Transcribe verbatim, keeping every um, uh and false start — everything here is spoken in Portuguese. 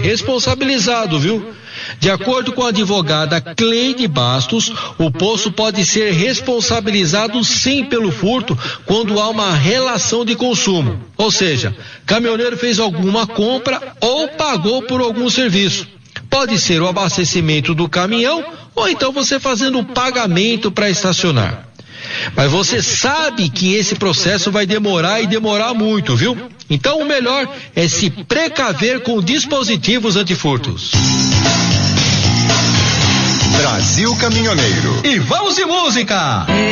responsabilizado, viu? De acordo com a advogada Cleide Bastos, o posto pode ser responsabilizado sim pelo furto quando há uma relação de consumo. Ou seja, caminhoneiro fez alguma compra ou pagou por algum serviço. Pode ser o abastecimento do caminhão ou então você fazendo o pagamento para estacionar. Mas você sabe que esse processo vai demorar e demorar muito, viu? Então o melhor é se precaver com dispositivos antifurtos. Brasil Caminhoneiro. E vamos de música!